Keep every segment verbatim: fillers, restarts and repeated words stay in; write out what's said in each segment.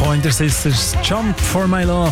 Pointer Sisters, Jump for my love.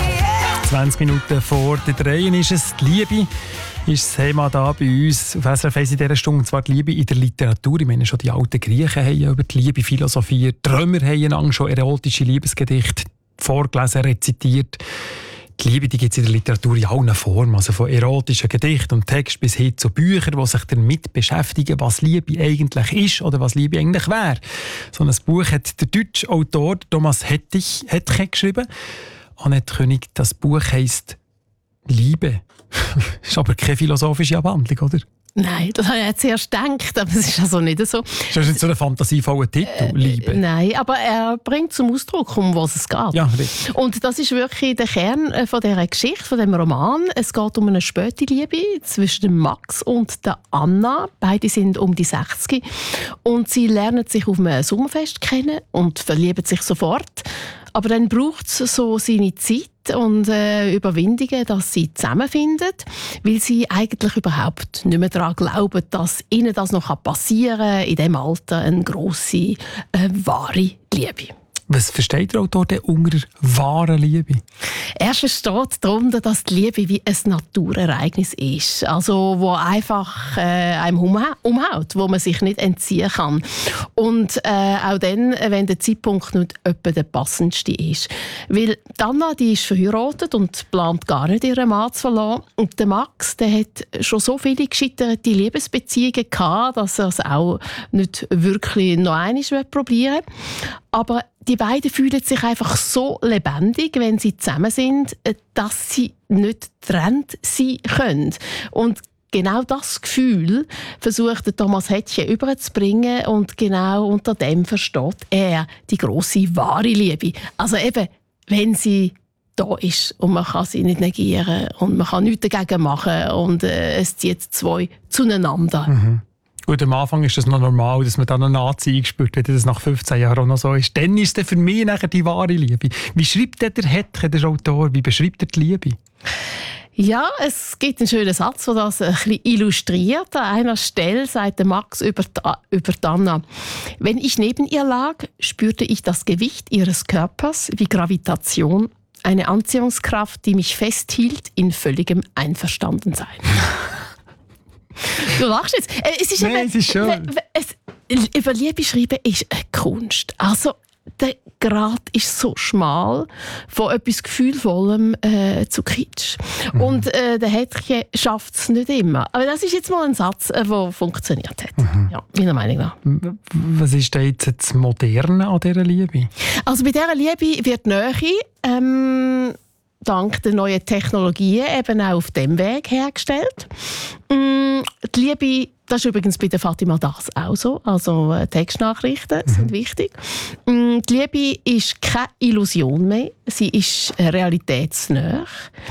zwanzig Minuten vor der drei ist es. Die Liebe ist das Thema hier bei uns auf S R F eins in dieser Stunde. Und zwar die Liebe in der Literatur. Ich meine, schon die alten Griechen haben über die Liebe philosophiert. Die Römer haben schon erotische Liebesgedichte vorgelesen, rezitiert. Die Liebe gibt es in der Literatur in allen Formen, also von erotischen Gedichten und Text bis hin zu Büchern, die sich damit beschäftigen, was Liebe eigentlich ist oder was Liebe eigentlich wäre. So ein Buch hat der deutsche Autor Thomas Hettich, Hettche geschrieben. Annette König, das Buch heisst «Liebe». Ist aber keine philosophische Abhandlung, oder? Nein, das habe ich jetzt erst gedacht, aber es ist also nicht so. Ist das nicht so ein fantasievoller Titel, äh, «Liebe»? Nein, aber er bringt zum Ausdruck, um was es geht. Ja, richtig. Und das ist wirklich der Kern von dieser Geschichte, von diesem Roman. Es geht um eine späte Liebe zwischen dem Max und der Anna. Beide sind um die sechzig. Und sie lernen sich auf einem Sommerfest kennen und verlieben sich sofort. Aber dann braucht es so seine Zeit und äh, Überwindungen, dass sie zusammenfinden, weil sie eigentlich überhaupt nicht mehr daran glauben, dass ihnen das noch passieren kann, in diesem Alter eine grosse, äh, wahre Liebe. Was versteht der Autor denn unter wahrer Liebe? Er versteht darunter, dass die Liebe wie ein Naturereignis ist. Also, wo einfach äh, einem umhaut, wo man sich nicht entziehen kann. Und äh, auch dann, wenn der Zeitpunkt nicht etwa der passendste ist. Weil Anna, die ist verheiratet und plant gar nicht, ihren Mann zu verlassen. Und der Max, der hat schon so viele gescheiterte Liebesbeziehungen gehabt, dass er es auch nicht wirklich noch einmal probieren will. Aber die beiden fühlen sich einfach so lebendig, wenn sie zusammen sind, dass sie nicht getrennt sein können. Und genau das Gefühl versucht Thomas Hettche überzubringen und genau unter dem versteht er die grosse, wahre Liebe. Also eben, wenn sie da ist und man kann sie nicht negieren und man kann nichts dagegen machen und äh, es zieht zwei zueinander. Mhm. Gut, am Anfang ist es noch normal, dass man dann eine Anziehung spürt, wenn das nach fünfzehn Jahren auch noch so ist. Dann ist es für mich nachher die wahre Liebe. Wie schreibt der Hettche, der Autor, wie beschreibt er die Liebe? Ja, es gibt einen schönen Satz, der das ein bisschen illustriert. An einer Stelle sagt der Max über die, über die Anna: Wenn ich neben ihr lag, spürte ich das Gewicht ihres Körpers wie Gravitation, eine Anziehungskraft, die mich festhielt in völligem Einverstandensein. Du lachst jetzt. Es ist Nein, eben, es ist schön. Es, über Liebe schreiben ist eine Kunst. Also, der Grad ist so schmal, von etwas Gefühlvollem äh, zu Kitsch. Mhm. Und äh, der Hettche schafft es nicht immer. Aber das ist jetzt mal ein Satz, der äh, funktioniert hat. Mhm. Ja, meiner Meinung nach. Was ist denn jetzt das Moderne an dieser Liebe? Also bei dieser Liebe wird Nähe ähm, dank der neuen Technologien eben auch auf dem Weg hergestellt. Mm, die Liebe, das ist übrigens bei der Fatima das auch so, also äh, Textnachrichten mhm. sind wichtig. Mm, die Liebe ist keine Illusion mehr, sie ist realitätsnah.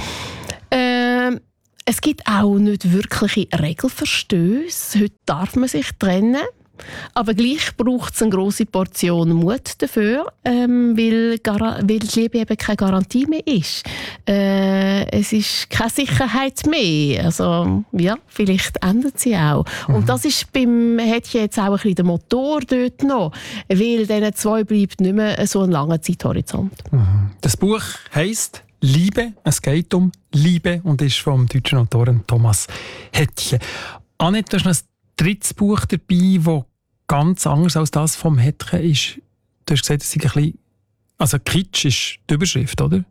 Ähm, es gibt auch nicht wirkliche Regelverstöße. Heute darf man sich trennen. Aber gleich braucht es eine grosse Portion Mut dafür, ähm, weil, weil die Liebe eben keine Garantie mehr ist. Äh, es ist keine Sicherheit mehr. Also, ja, vielleicht ändert sie auch. Mhm. Und das ist beim Hettche jetzt auch ein bisschen der Motor dort noch, weil diesen zwei bleibt nicht mehr so ein langer Zeithorizont. Mhm. Das Buch heisst «Liebe». Es geht um Liebe und ist vom deutschen Autoren Thomas Hettche. Annette, du hast noch ein drittes Buch dabei, das ganz anders als das vom Hettche ist. Du hast gesagt, es ist ein bisschen... Also Kitsch ist die Überschrift, oder?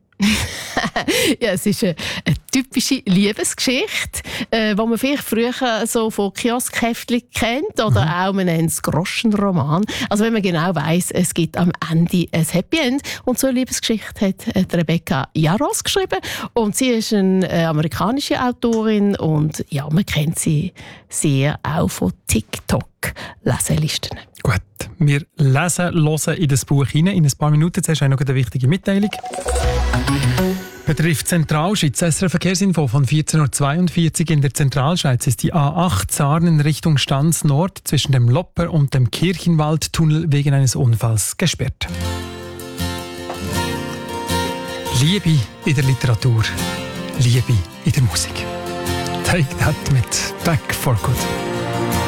Ja, es ist eine, eine typische Liebesgeschichte, äh, die man vielleicht früher so von Kioskhäftchen kennt oder mhm. auch, man nennt es Groschenroman. Also wenn man genau weiss, es gibt am Ende ein Happy End. Und so eine Liebesgeschichte hat äh, Rebecca Yarros geschrieben. Und sie ist eine äh, amerikanische Autorin und ja, man kennt sie sehr auch von TikTok-Leselisten. Gut, wir lesen, hören in das Buch hinein. In ein paar Minuten zuerst noch eine wichtige Mitteilung. Betrifft Zentralschweiz. S R F Verkehrsinfo von vierzehn Uhr zweiundvierzig. In der Zentralschweiz ist die A acht Sarnen Richtung Stans Nord zwischen dem Lopper und dem Kirchenwaldtunnel wegen eines Unfalls gesperrt. Liebe in der Literatur, Liebe in der Musik. Take that mit Back for Good.